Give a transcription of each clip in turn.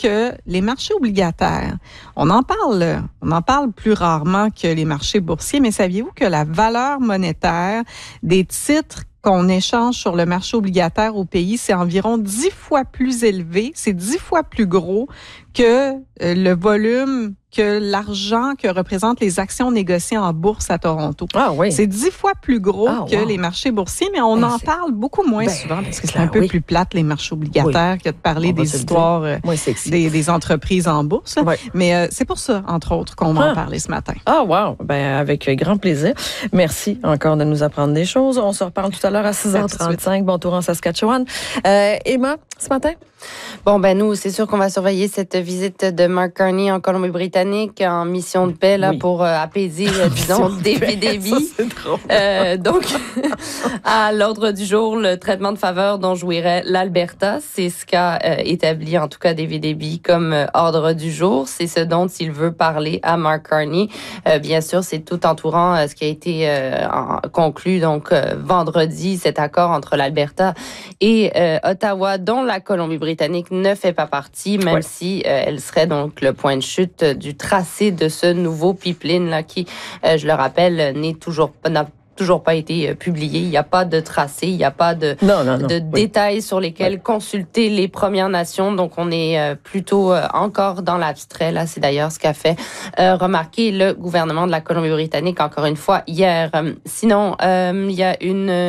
que les marchés obligataires, on en parle plus rarement que les marchés boursiers, mais saviez-vous que la valeur monétaire des titres qu'on échange sur le marché obligataire au pays, c'est environ 10 fois plus élevé, c'est 10 fois plus gros que le volume, que l'argent que représentent les actions négociées en bourse à Toronto. Ah oui. C'est 10 fois plus gros que les marchés boursiers, mais on en parle beaucoup moins souvent parce que c'est un peu plus plate, les marchés obligataires, que de parler des histoires des entreprises en bourse. Oui. Mais c'est pour ça, entre autres, qu'on va en parler ce matin. Ah, wow! Ben, avec grand plaisir. Merci encore de nous apprendre des choses. On se reparle tout à l'heure à 6h35. Bon tour en Saskatchewan. Emma, ce matin? Bon, ben nous, c'est sûr qu'on va surveiller cette visite de Mark Carney en Colombie-Britannique en mission de paix là, pour apaiser, disons, David Davy. Donc, à l'ordre du jour, le traitement de faveur dont jouirait l'Alberta, c'est ce qu'a établi en tout cas David Davy comme ordre du jour. C'est ce dont il veut parler à Mark Carney. Bien sûr, c'est tout entourant ce qui a été conclu donc vendredi, cet accord entre l'Alberta et Ottawa, dont la Colombie-Britannique ne fait pas partie, même si elle serait donc le point de chute du tracé de ce nouveau pipeline là qui, je le rappelle, n'a toujours pas été publié. Il n'y a pas de tracé, il n'y a pas de détails sur lesquels consulter les Premières Nations. Donc, on est plutôt encore dans l'abstrait. Là, c'est d'ailleurs ce qu'a fait remarquer le gouvernement de la Colombie-Britannique, encore une fois, hier. Sinon, il y a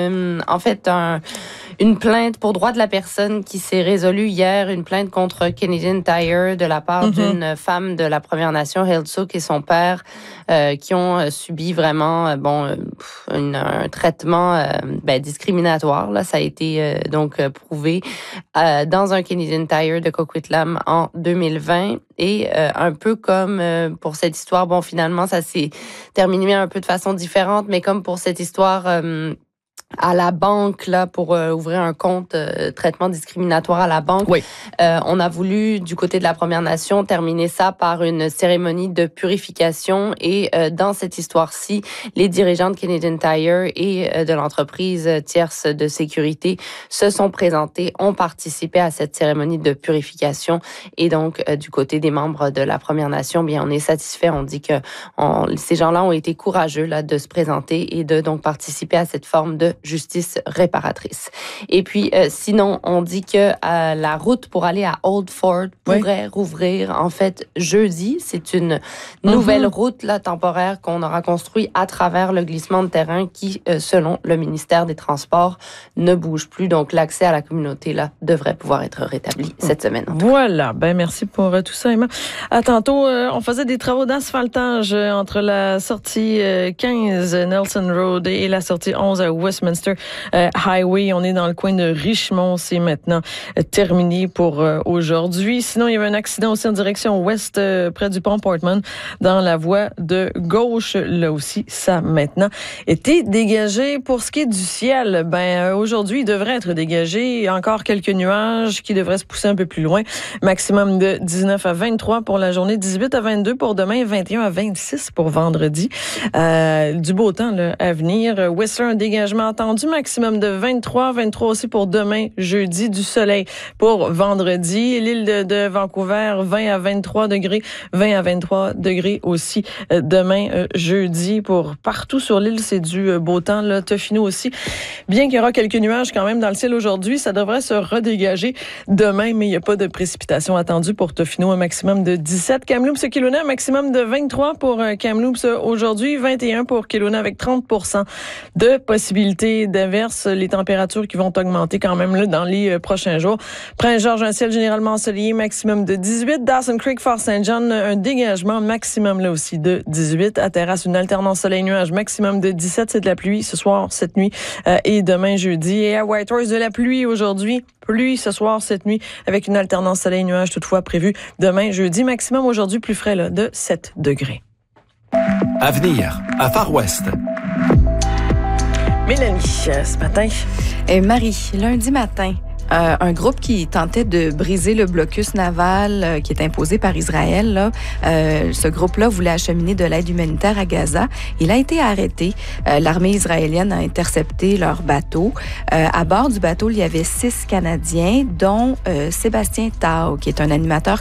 une plainte pour droit de la personne qui s'est résolue hier, une plainte contre Canadian Tire de la part d'une femme de la Première Nation, Heiltsuk, et son père, qui ont subi vraiment un traitement discriminatoire. Là, ça a été donc prouvé dans un Canadian Tire de Coquitlam en 2020. Et un peu comme pour cette histoire, finalement, ça s'est terminé un peu de façon différente, mais comme pour cette histoire à la banque là pour ouvrir un compte traitement discriminatoire à la banque. On a voulu du côté de la Première Nation terminer ça par une cérémonie de purification et dans cette histoire-ci, les dirigeants de Canadian Tire et de l'entreprise tierce de sécurité se sont présentés, ont participé à cette cérémonie de purification et donc du côté des membres de la Première Nation, bien on est satisfait, on dit que ces gens-là ont été courageux là de se présenter et de donc participer à cette forme de justice réparatrice. Et puis, sinon, on dit que la route pour aller à Old Fort pourrait rouvrir, en fait, jeudi. C'est une nouvelle route là, temporaire qu'on aura construite à travers le glissement de terrain qui, selon le ministère des Transports, ne bouge plus. Donc, l'accès à la communauté là devrait pouvoir être rétabli cette semaine. Voilà. Ben, merci pour tout ça, Emma. À tantôt, on faisait des travaux d'asphaltage entre la sortie 15 Nelson Road et la sortie 11 à Westminster Highway. On est dans le coin de Richmond. C'est maintenant terminé pour aujourd'hui. Sinon, il y avait un accident aussi en direction ouest près du pont Portman dans la voie de gauche. Là aussi, ça a maintenant été dégagé. Pour ce qui est du ciel, aujourd'hui, il devrait être dégagé. Encore quelques nuages qui devraient se pousser un peu plus loin. Maximum de 19 à 23 pour la journée, 18 à 22 pour demain, 21 à 26 pour vendredi. Du beau temps là, à venir. Whistler, un dégagement attendu, maximum de 23 aussi pour demain, jeudi, du soleil pour vendredi. L'île de Vancouver, 20 à 23 degrés, 20 à 23 degrés aussi demain, jeudi. Pour partout sur l'île, c'est du beau temps. Là, Tofino aussi. Bien qu'il y aura quelques nuages quand même dans le ciel aujourd'hui, ça devrait se redégager demain, mais il n'y a pas de précipitation attendue pour Tofino, un maximum de 17. Kamloops, Kelowna, un maximum de 23 pour Kamloops aujourd'hui, 21 pour Kelowna avec 30% de possibilités d'averses, les températures qui vont augmenter quand même là, dans les prochains jours. Prince-Georges, un ciel généralement ensoleillé, maximum de 18. Dawson Creek, Fort St. John, un dégagement maximum là aussi de 18. À Terrasse, une alternance soleil-nuage, maximum de 17. C'est de la pluie ce soir, cette nuit et demain jeudi. Et à Whitehorse, de la pluie aujourd'hui. Pluie ce soir, cette nuit, avec une alternance soleil-nuage toutefois prévue demain jeudi. Maximum aujourd'hui plus frais là, de 7 degrés. Avenir, à Far West. Mélanie, ce matin. Marie, lundi matin, un groupe qui tentait de briser le blocus naval qui est imposé par Israël. Là, ce groupe-là voulait acheminer de l'aide humanitaire à Gaza. Il a été arrêté. L'armée israélienne a intercepté leur bateau. À bord du bateau, il y avait 6 Canadiens, dont Sébastien Tao, qui est un animateur